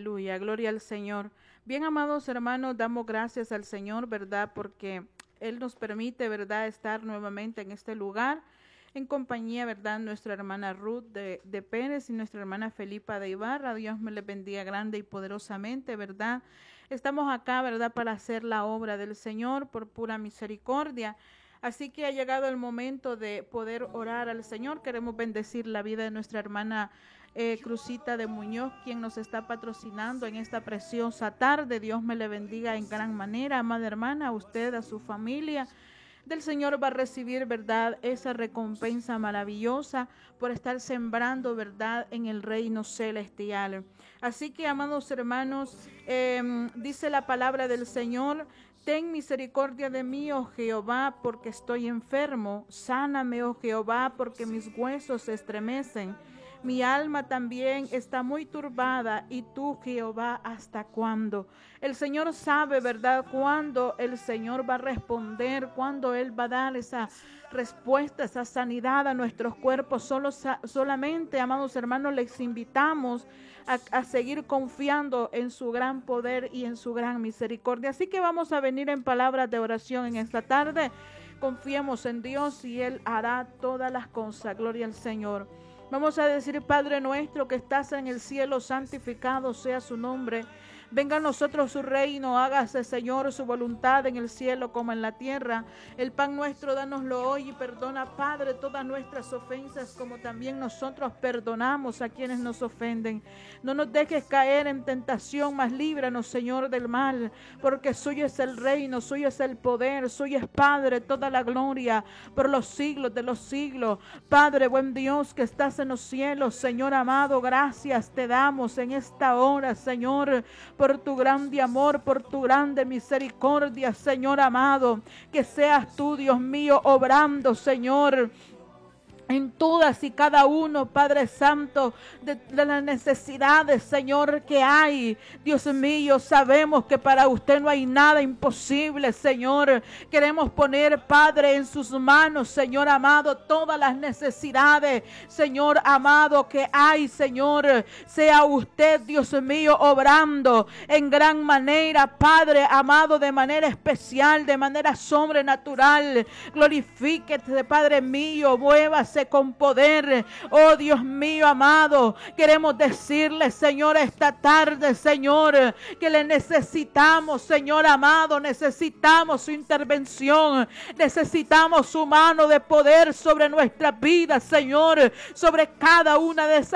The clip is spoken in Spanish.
Aleluya, gloria al Señor. Bien, amados hermanos, damos gracias al Señor, ¿verdad? Porque Él nos permite, ¿verdad?, estar nuevamente en este lugar, en compañía, ¿verdad?, nuestra hermana Ruth de Pérez y nuestra hermana Felipa de Ibarra. Dios me les bendiga grande y poderosamente, ¿verdad? Estamos acá, ¿verdad?, para hacer la obra del Señor por pura misericordia. Así que ha llegado el momento de poder orar al Señor. Queremos bendecir la vida de nuestra hermana Crucita de Muñoz, quien nos está patrocinando en esta preciosa tarde. Dios me le bendiga en gran manera, amada hermana, a usted, a su familia. Del Señor va a recibir, ¿verdad?, esa recompensa maravillosa por estar sembrando, ¿verdad?, en el reino celestial. Así que, amados hermanos, dice la palabra del Señor: ten misericordia de mí, oh Jehová, porque estoy enfermo. Sáname, oh Jehová, porque mis huesos se estremecen. Mi alma también está muy turbada, y tú, Jehová, ¿hasta cuándo? El Señor sabe, ¿verdad?, cuándo el Señor va a responder, cuándo Él va a dar esa respuesta, esa sanidad a nuestros cuerpos. Solamente, amados hermanos, les invitamos a seguir confiando en su gran poder y en su gran misericordia. Así que vamos a venir en palabras de oración en esta tarde. Confiemos en Dios y Él hará todas las cosas. Gloria al Señor. Vamos a decir: Padre nuestro que estás en el cielo, santificado sea su nombre. Venga a nosotros su reino, hágase, Señor, su voluntad en el cielo como en la tierra. El pan nuestro, dánoslo hoy, y perdona, Padre, todas nuestras ofensas, como también nosotros perdonamos a quienes nos ofenden. No nos dejes caer en tentación, mas líbranos, Señor, del mal, porque suyo es el reino, suyo es el poder, suyo es, Padre, toda la gloria por los siglos de los siglos. Padre, buen Dios que estás en los cielos, Señor amado, gracias te damos en esta hora, Señor, por tu grande amor, por tu grande misericordia, Señor amado. Que seas tú, Dios mío, obrando, Señor, en todas y cada uno, Padre Santo, de las necesidades, Señor, que hay. Dios mío, sabemos que para usted no hay nada imposible, Señor. Queremos poner, Padre, en sus manos, Señor amado, todas las necesidades, Señor amado, que hay, Señor. Sea usted, Dios mío, obrando en gran manera, Padre amado, de manera especial, de manera sobrenatural. Glorifíquete, Padre mío, muévase con poder. Oh Dios mío amado, queremos decirle, Señor, esta tarde, Señor, que le necesitamos, Señor amado. Necesitamos su intervención, necesitamos su mano de poder sobre nuestras vidas, Señor, sobre cada una de esas